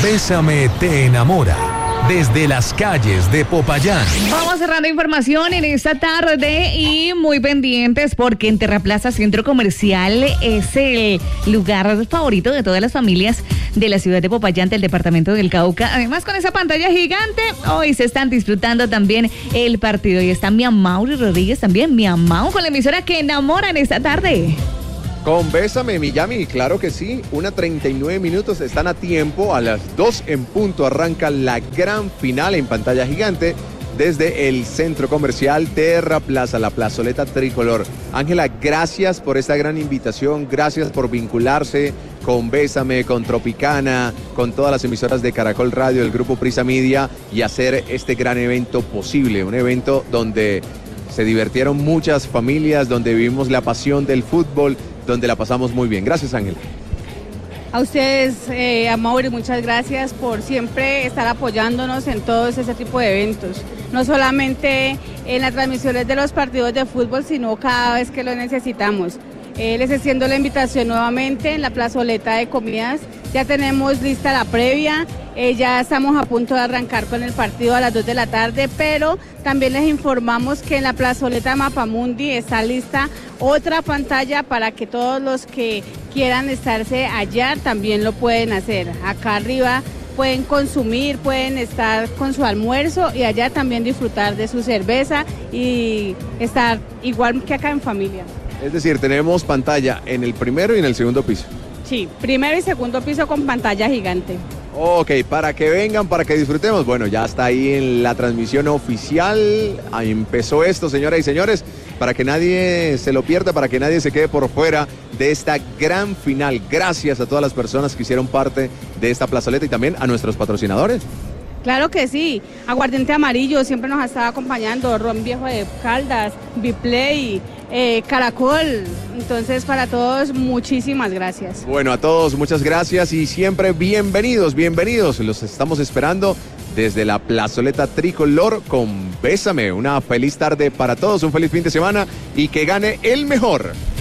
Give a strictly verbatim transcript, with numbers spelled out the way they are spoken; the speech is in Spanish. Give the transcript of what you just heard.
Bésame te enamora. Desde las calles de Popayán. Vamos cerrando información en esta tarde y muy pendientes porque en Terraplaza Centro Comercial es el lugar favorito de todas las familias de la ciudad de Popayán, del departamento del Cauca. Además, con esa pantalla gigante, hoy se están disfrutando también el partido. Y está mi Amaury Rodríguez también, mi Amau, con la emisora que enamora en esta tarde. Con Bésame, Miami, claro que sí. Una treinta y nueve minutos, están a tiempo. A las dos en punto arranca la gran final en pantalla gigante desde el centro comercial Terraplaza, la plazoleta tricolor. Ángela, gracias por esta gran invitación. Gracias por vincularse con Bésame, con Tropicana, con todas las emisoras de Caracol Radio, el grupo Prisa Media, y hacer este gran evento posible. Un evento donde se divirtieron muchas familias, donde vivimos la pasión del fútbol, donde la pasamos muy bien. Gracias, Ángela. A ustedes, eh, Amaury, muchas gracias por siempre estar apoyándonos en todos ese tipo de eventos. No solamente en las transmisiones de los partidos de fútbol, sino cada vez que lo necesitamos. Eh, les extiendo la invitación nuevamente en la plazoleta de comidas. Ya tenemos lista la previa, eh, ya estamos a punto de arrancar con el partido a las dos de la tarde, pero también les informamos que en la plazoleta Mapamundi está lista otra pantalla para que todos los que quieran estarse allá también lo pueden hacer. Acá arriba pueden consumir, pueden estar con su almuerzo y allá también disfrutar de su cerveza y estar igual que acá en familia. Es decir, tenemos pantalla en el primero y en el segundo piso. Sí, primero y segundo piso con pantalla gigante. Ok, para que vengan, para que disfrutemos. Bueno, ya está ahí en la transmisión oficial. Ahí empezó esto, señoras y señores, para que nadie se lo pierda, para que nadie se quede por fuera de esta gran final. Gracias a todas las personas que hicieron parte de esta plazoleta y también a nuestros patrocinadores. Claro que sí, Aguardiente Amarillo siempre nos ha estado acompañando, Ron Viejo de Caldas, Biplay, eh, Caracol. Entonces, para todos, muchísimas gracias. Bueno, a todos, muchas gracias y siempre bienvenidos, bienvenidos. Los estamos esperando desde la plazoleta tricolor con Bésame. Una feliz tarde para todos, un feliz fin de semana y que gane el mejor.